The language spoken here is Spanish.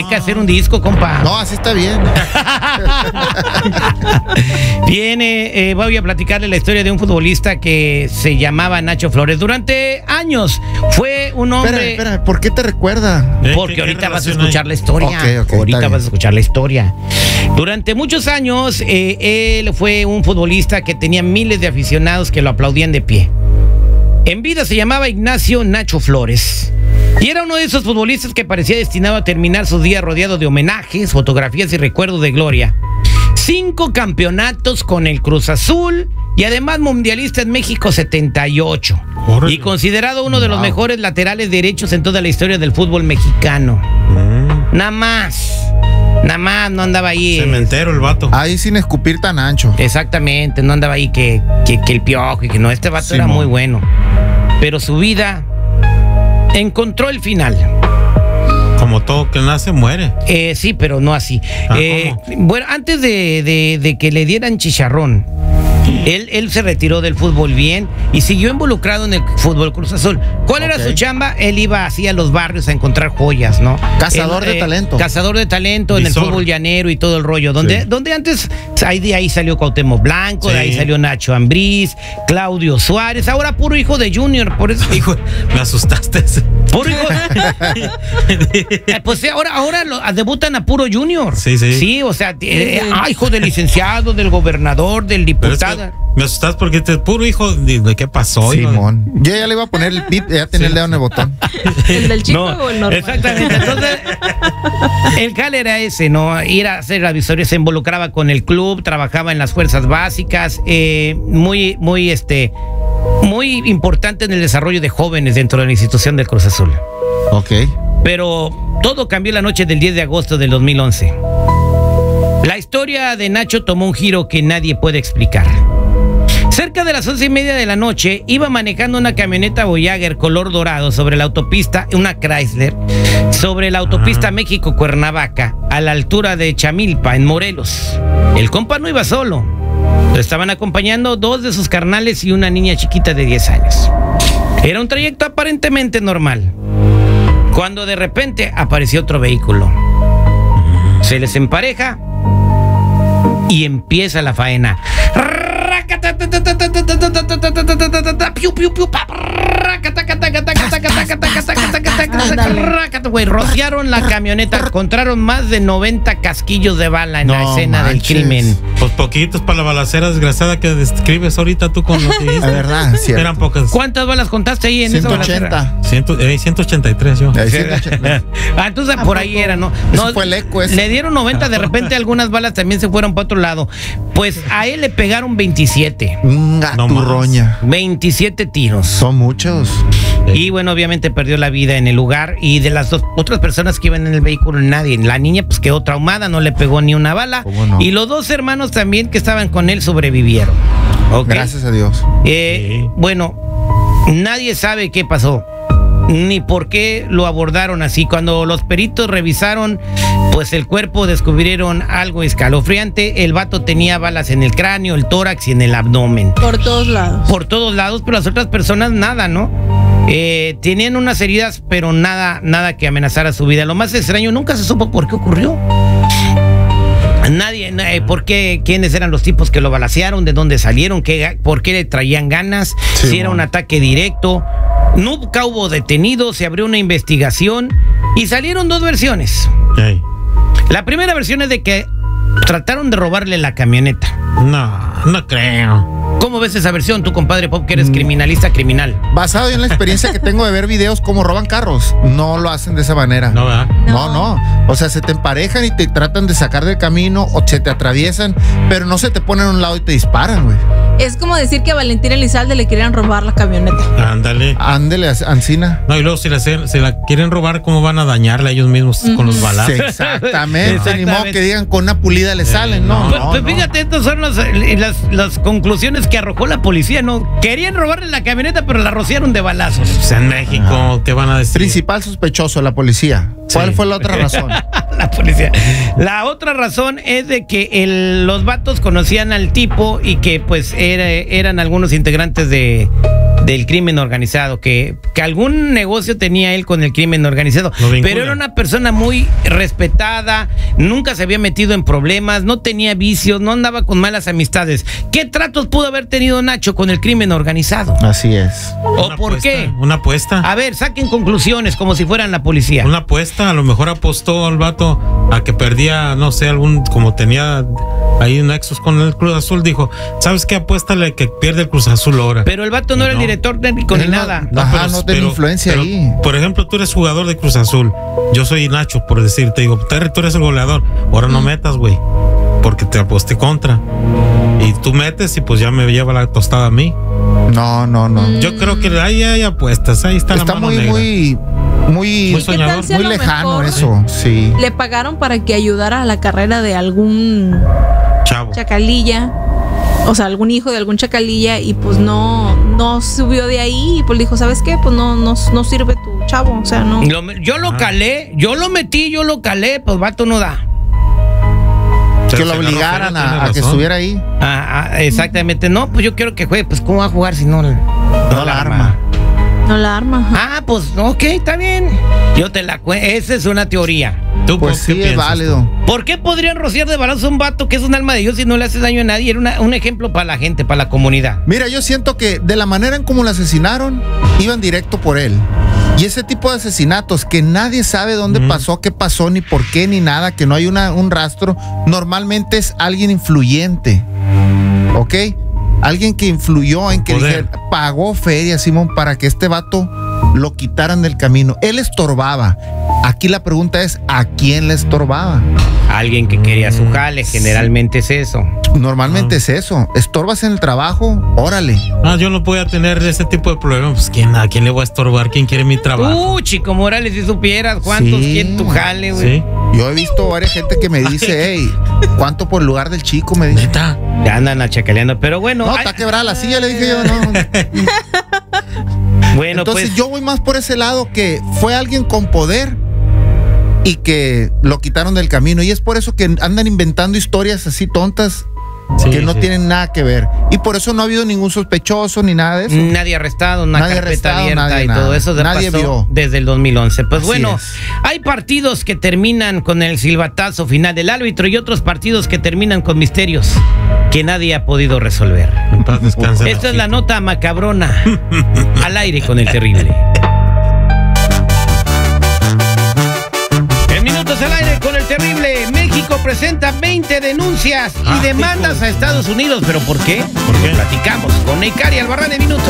Hay que hacer un disco, compa. No, así está bien. Voy a platicarle la historia de un futbolista que se llamaba Nacho Flores. Durante años fue un hombre... Espera, ¿por qué te recuerda? Porque ahorita vas a escuchar la historia. Ok, ahorita vas a escuchar la historia. Durante muchos años, él fue un futbolista que tenía miles de aficionados que lo aplaudían de pie. En vida se llamaba Ignacio Nacho Flores. Y era uno de esos futbolistas que parecía destinado a terminar sus días rodeado de homenajes, fotografías y recuerdos de gloria. 5 campeonatos con el Cruz Azul y además mundialista en México 78. Y considerado uno de los mejores laterales derechos en toda la historia del fútbol mexicano. Nada más, no andaba ahí. Cementero el vato. Ahí sin escupir tan ancho. Exactamente, no andaba ahí que el Piojo y que no, este vato era muy bueno. Pero su vida encontró el final. Como todo que nace, muere. Sí, pero no así. Bueno, antes de que le dieran chicharrón, él se retiró del fútbol bien y siguió involucrado en el fútbol Cruz Azul. ¿Cuál era su chamba? Él iba así a los barrios a encontrar joyas, ¿no? Cazador de talento. Cazador de talento en el fútbol llanero y todo el rollo. Donde antes, de ahí salió Cuauhtémoc Blanco, de ahí salió Nacho Ambriz, Claudio Suárez, ahora puro hijo de Junior, por eso. Hijo, me asustaste. Puro hijo. Pues ahora debutan a puro Junior. Sí, o sea, hijo del licenciado, del gobernador, del diputado. Me asustas porque puro hijo de qué pasó. Simón. Yo ya le iba a poner el pip, ya tenía el dedo en el botón. ¿El del chico o el normal? Exactamente. Entonces, el cal era ese, ¿no? Ir a hacer la visoria, se involucraba con el club, trabajaba en las fuerzas básicas, muy importante en el desarrollo de jóvenes dentro de la institución del Cruz Azul. Ok. Pero todo cambió la noche del 10 de agosto del 2011. La historia de Nacho tomó un giro que nadie puede explicar. Cerca de las 11:30 de la noche, iba manejando una camioneta Voyager color dorado sobre la autopista, una Chrysler, sobre la autopista México-Cuernavaca, a la altura de Chamilpa, en Morelos. El compa no iba solo. Lo estaban acompañando 2 de sus carnales y una niña chiquita de 10 años. Era un trayecto aparentemente normal, cuando de repente apareció otro vehículo. Se les empareja y empieza la faena. Güey, rociaron la camioneta, encontraron más de 90 casquillos de bala en la escena del crimen. Pues poquitos para la balacera desgraciada que describes ahorita tú con lo que dijiste. La verdad, cierto. Eran pocas. ¿Cuántas balas contaste ahí en 180. esa balacera? 183 yo. Entonces por ahí era, ¿no? Eso fue el eco ese. Le dieron 90, de repente algunas balas también se fueron para otro lado. Pues a él le pegaron 27. Gaturroña. 27 tiros. Son muchos. Y bueno, obviamente perdió la vida en el lugar. Y de las otras personas que iban en el vehículo, nadie. La niña pues quedó traumada, no le pegó ni una bala. No? Y los 2 hermanos también que estaban con él sobrevivieron. ¿Okay? Gracias a Dios. Bueno, nadie sabe qué pasó, ni por qué lo abordaron así. Cuando los peritos revisaron pues el cuerpo, descubrieron algo escalofriante. El vato tenía balas en el cráneo, el tórax y en el abdomen. Por todos lados. Por todos lados, pero las otras personas nada, ¿no? Tenían unas heridas, pero nada que amenazara su vida. Lo más extraño, nunca se supo por qué ocurrió. Nadie, por qué, quiénes eran los tipos que lo balacearon, de dónde salieron, por qué le traían ganas, si era un ataque directo. Nunca hubo detenido, se abrió una investigación y salieron 2 versiones. La primera versión es de que trataron de robarle la camioneta. No creo. ¿Cómo ves esa versión, tu compadre Pop, que eres criminalista criminal? Basado en la experiencia que tengo de ver videos cómo roban carros, no lo hacen de esa manera. No, ¿verdad? No. O sea, se te emparejan y te tratan de sacar del camino o se te atraviesan, pero no se te ponen a un lado y te disparan, güey. Es como decir que a Valentín Elizalde le querían robar la camioneta. Ándale, Ancina. No, y luego si la quieren robar, ¿cómo van a dañarla ellos mismos con los balazos? Sí, exactamente. Ni modo que digan con una pulida le salen, Pues fíjate, estas son las conclusiones que arrojó la policía, ¿no? Querían robarle la camioneta, pero la rociaron de balazos. Pues en México, ¿qué van a decir? Principal sospechoso, la policía. ¿Cuál fue la otra razón? La policía. La otra razón es de que los vatos conocían al tipo y que pues eran algunos integrantes de del crimen organizado, que algún negocio tenía él con el crimen organizado, pero era una persona muy respetada, nunca se había metido en problemas, no tenía vicios, no andaba con malas amistades. ¿Qué tratos pudo haber tenido Nacho con el crimen organizado? Así es. ¿O por qué? Una apuesta. A ver, saquen conclusiones como si fueran la policía. Una apuesta, a lo mejor apostó al vato a que perdía, no sé, como tenía ahí un nexos con el Cruz Azul, dijo, ¿sabes qué? Apuéstale que pierde el Cruz Azul ahora. Pero el vato no era el director técnico ni nada. No tiene influencia ahí. Por ejemplo, tú eres jugador de Cruz Azul, yo soy Nacho, por decirte, digo, tú eres el goleador, ahora no metas, güey, porque te aposté contra. Y tú metes y pues ya me lleva la tostada a mí. No. Yo creo que ahí hay apuestas, ahí está la mano negra. Muy soñador, muy lejano eso, sí. Le pagaron para que ayudara a la carrera de algún chavo, chacalilla, o sea, algún hijo de algún chacalilla, y pues no subió de ahí, y pues dijo, ¿sabes qué? Pues no sirve tu chavo, o sea, no. Yo lo calé, yo lo metí, yo lo calé, pues vato no da. Que lo obligaran a que estuviera ahí. Exactamente. No, pues yo quiero que juegue. Pues ¿cómo va a jugar si no la arma? No la arma. Pues ok, está bien. Yo te la cuento. Esa es una teoría. ¿Tú pues sí, es válido. ¿Por qué podrían rociar de balazos a un vato que es un alma de Dios y no le hace daño a nadie? Era un ejemplo para la gente, para la comunidad. Mira, yo siento que de la manera en cómo lo asesinaron, iban directo por él. Y ese tipo de asesinatos que nadie sabe dónde pasó, qué pasó, ni por qué, ni nada, que no hay un rastro, normalmente es alguien influyente, ¿ok? Alguien que influyó en que pagó feria, Simón, para que este vato lo quitaran del camino. Él estorbaba. Aquí la pregunta es, ¿a quién le estorbaba? Alguien que quería su jale, generalmente es eso. Normalmente es eso. ¿Estorbas en el trabajo? Órale. Yo no voy a tener ese tipo de problemas. Pues ¿a quién le voy a estorbar? ¿Quién quiere mi trabajo? Chico Morales, si supieras cuántos quieren tu jale, güey. Sí. Yo he visto varias gente que me dice, hey, ¿cuánto por el lugar del chico? Me dice. ¿Neta? Ya andan achacaleando, pero bueno. No, está quebrada la silla, le dije yo, no. Bueno, entonces pues, yo voy más por ese lado, que fue alguien con poder y que lo quitaron del camino. Y es por eso que andan inventando historias así tontas que no tienen nada que ver. Y por eso no ha habido ningún sospechoso ni nada de eso. Nadie arrestado, carpeta abierta y todo eso nadie vio desde el 2011. Pues así bueno, es. Hay partidos que terminan con el silbatazo final del árbitro y otros partidos que terminan con misterios que nadie ha podido resolver. En paz descanse. Esta es la nota macabrona al aire con el terrible. En minutos al aire con el terrible. México presenta 20 denuncias y demandas a Estados Unidos. ¿Pero por qué? ¿Por qué? Platicamos con Neikari Albarrán en minutos.